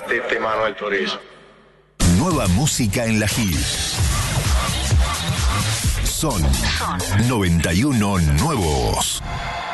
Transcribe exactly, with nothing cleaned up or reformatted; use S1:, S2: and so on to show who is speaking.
S1: de este Manuel Turizo.
S2: Nueva música en la Hit. Son noventa y uno nuevos.